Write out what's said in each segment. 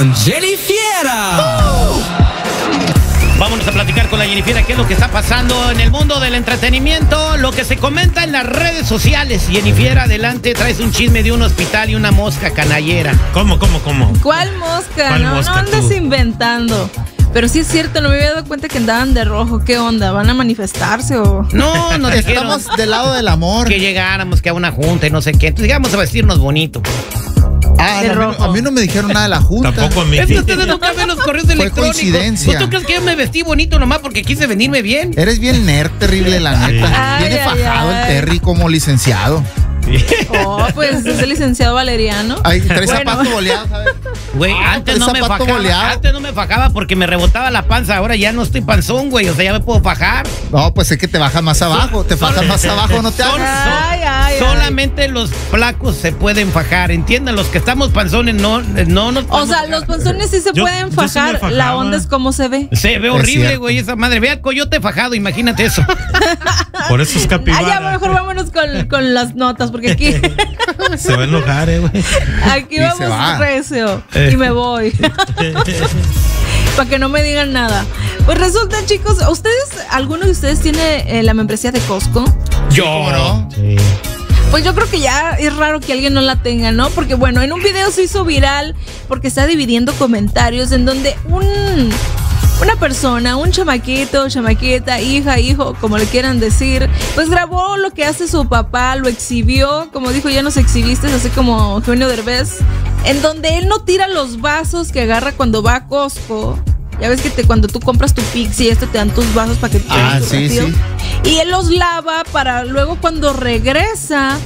con Jennifiera. Vámonos a platicar con la Jennifiera qué es lo que está pasando en el mundo del entretenimiento, lo que se comenta en las redes sociales. Jennifiera, adelante, traes un chisme de un hospital y una mosca canallera. ¿Cómo? ¿Cuál mosca? ¿Cuál no, mosca no andes tú? inventando. Pero sí es cierto, no me había dado cuenta que andaban de rojo. ¿Qué onda? ¿Van a manifestarse o...? No, nos dijeron Estamos del lado del amor. que llegáramos, que a una junta y no sé qué. Entonces llegamos a vestirnos bonito. de rojo. A mí no me dijeron nada de la junta. Tampoco a mí. Es que ustedes nunca ven los correos Fue electrónicos. coincidencia. ¿Pues tú crees que yo me vestí bonito nomás porque quise venirme bien? Eres bien nerd, terrible, la neta. Ay, Viene ay, fajado ay. el Terry como licenciado. Oh, pues es el licenciado Valeriano. Ay, trae Bueno. zapatos boleados, ¿sabes? Güey, antes no me zapato fajaba. boleado. Antes no me fajaba porque me rebotaba la panza. Ahora ya no estoy panzón, güey. O sea, ya me puedo fajar. No, pues es que te bajas más abajo. Te fajas más abajo, no te Son- hagas. Ay. Solamente los flacos se pueden fajar. Entiendan, los que estamos panzones no nos O podemos sea, fajar. los panzones sí se Yo- pueden yo sí me fajar. La fajaba. onda es cómo se ve. Se ve Es horrible, cierto. güey, esa madre. Ve al coyote fajado, imagínate eso. Por eso es Ah, capibara. ya, mejor vámonos con las notas, porque aquí, Se va a enojar, güey. aquí Y se va. vamos recio. Y me voy. Para que no me digan nada. Pues resulta, chicos, ¿alguno de ustedes tiene la membresía de Costco? ¿Cómo no? Sí. Pues yo creo que ya es raro que alguien no la tenga, ¿no? Porque bueno, en un video se hizo viral porque está dividiendo comentarios en donde una persona, un chamaquito, chamaquita, hija, hijo, como le quieran decir, pues grabó lo que hace su papá, lo exhibió, como dijo, ya nos exhibiste, así como Eugenio Derbez, en donde él no tira los vasos que agarra cuando va a Costco. Ya ves que cuando tú compras tu Pixie, te dan tus vasos para que te Ah, tu sí, refil. sí. Y él los lava para luego cuando regresa,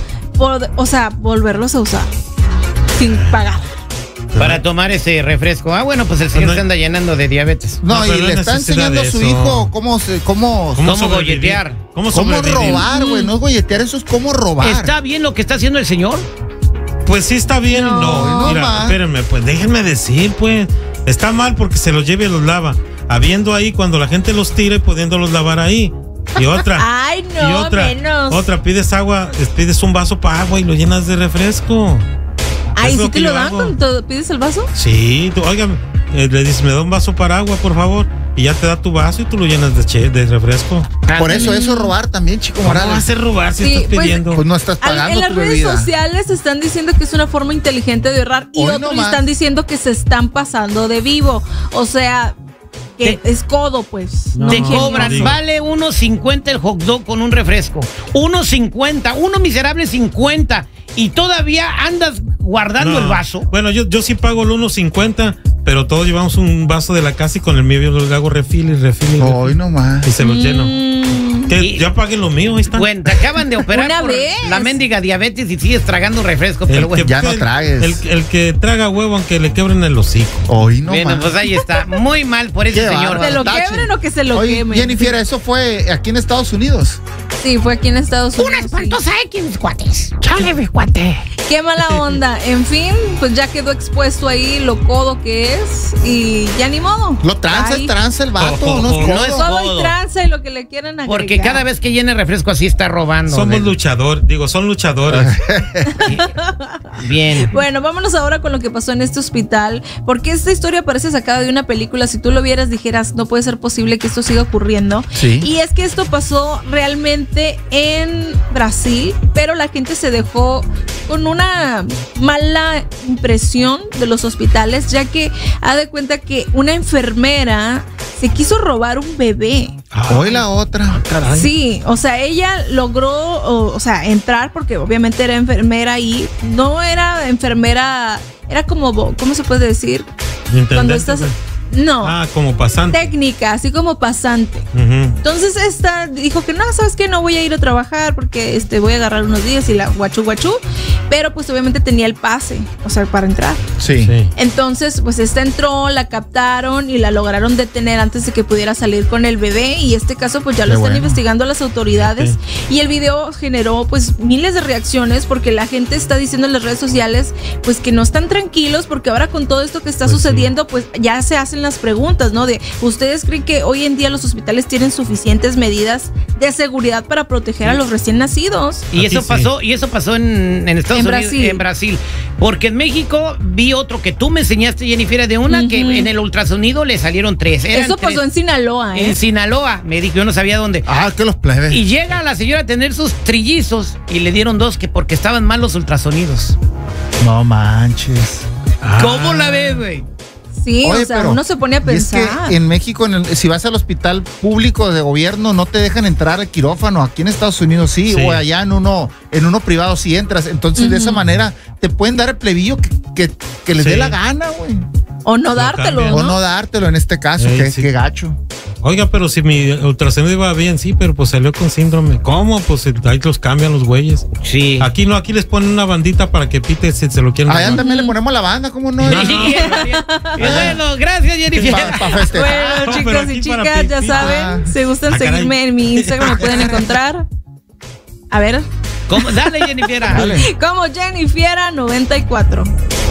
volverlos a usar sin pagar. Para tomar ese refresco. Ah, bueno, pues el señor No, se anda llenando de diabetes. No, No, y pero no le hay está necesidad enseñando a de su eso. hijo cómo sobrevivir? golletear? cómo sobrevivir? robar, güey. No es golletear, eso es cómo robar. ¿Está bien lo que está haciendo el señor? Pues sí está bien. No. No Mira, más. espérenme, pues déjenme decir, pues. Está mal porque se los lleva y los lava. Habiendo ahí cuando la gente los tira y pudiéndolos lavar ahí. Y otra. Ay, no, y otra, menos. otra, pides agua, pides un vaso para agua y lo llenas de refresco. Ay, Es lo ¿sí te que lo yo dan hago. cuando pides el vaso? Sí, oigan, le dices, me da un vaso para agua, por favor. Y ya te da tu vaso y tú lo llenas de refresco. Por eso es robar también, Chico ¿Cómo vas Morales. a robar si Sí, estás pues, pidiendo? Pues no estás pagando En las tu redes bebida. sociales están diciendo que es una forma inteligente de ahorrar y Hoy otros nomás. están diciendo que se están pasando de vivo. O sea, que es codo, pues. No, Te ingenio. cobran, digo. vale 1.50 el hot dog con un refresco. 1.50, uno miserable 50. Y todavía andas guardando No. el vaso. Bueno, yo sí pago el 1.50, pero todos llevamos un vaso de la casa y con el mío yo le hago refil y Hoy nomás. se los lleno. Que Y- ya paguen lo mío, ahí está. Bueno, te acaban de operar Una por vez. la mendiga diabetes y sigues tragando refresco, El pero bueno. Ya no tragues. El que traga huevo aunque le quebren el hocico. Hoy nomás. Bueno, pues ahí está. Muy mal por ese Qué señor. ¿Se lo Tache. quebren o que se lo Oye, quemen? Jennifer, eso fue aquí en Estados Unidos. Sí, fue aquí en Estados Unidos. sí. hay que mis cuates. Chale, mis cuates. Qué mala onda. En fin, pues ya quedó expuesto ahí lo codo que es y ya ni modo. Lo tranza, Ay, es tranza el vato. No es no codo. es todo codo. y tranza y lo que le quieran agregar. Porque cada vez que llene refresco así está robando. Somos luchadores, son luchadores. Bien. Bueno, vámonos ahora con lo que pasó en este hospital, porque esta historia parece sacada de una película. Si tú lo vieras, dijeras, no puede ser posible que esto siga ocurriendo. Sí. Y es que esto pasó realmente en Brasil, pero la gente se dejó con una mala impresión de los hospitales, ya que ha de cuenta que una enfermera se quiso robar un bebé. Hoy la otra. Sí, o sea, ella logró, o sea, entrar porque obviamente era enfermera ahí. No era enfermera, era como, ¿cómo se puede decir? Intendente, Cuando estás... pues. No, Como pasante. técnica, así como pasante. Ujú. Entonces esta dijo que no, ¿sabes qué? No voy a ir a trabajar porque voy a agarrar unos días y la guachú. Pero pues obviamente tenía el pase, o sea, para entrar. Sí. Sí. Entonces, pues esta entró, la captaron y la lograron detener antes de que pudiera salir con el bebé. Y este caso, pues ya lo Qué están bueno. investigando las autoridades. Y el video generó, pues, miles de reacciones porque la gente está diciendo en las redes sociales, pues, que no están tranquilos porque ahora con todo esto que está Pues sucediendo, pues ya se hacen las preguntas, ¿no? De, ¿ustedes creen que hoy en día los hospitales tienen suficientes medidas de seguridad para proteger a los recién nacidos? Y Aquí eso sí. pasó, en Estados Estados Unidos, en Brasil. Porque en México vi otro que tú me enseñaste, Jennifer, de una que en el ultrasonido le salieron 3. Eso pasó en Sinaloa, En Sinaloa, me dijo, yo no sabía dónde. Que los plebes. Y llega la señora a tener sus trillizos y le dieron 2 que porque estaban mal los ultrasonidos. No manches. ¿Cómo la ves, güey? Sí, Oye, o sea, pero uno se pone a pensar. Es que en México, si vas al hospital público de gobierno, no te dejan entrar al quirófano. Aquí en Estados Unidos sí. O allá en uno privado sí entras. Entonces, de esa manera, te pueden dar el plebillo que les dé la gana, güey. O no dártelo, ¿no? O no dártelo en este caso, qué gacho. Oiga, pero si mi ultrasonido iba bien, sí, pero pues salió con síndrome. ¿Cómo? Pues ahí los cambian los güeyes. Sí. Aquí no, aquí les ponen una bandita para que pite si se lo quieren. Allá también le ponemos la banda, ¿cómo no? Bueno, gracias, Jennifer. Bueno, chicos y chicas, ya saben, si gustan seguirme en mi Instagram, me pueden encontrar. A ver. ¿Cómo? Dale, Jennifer. Dale. Como Jennifiera94.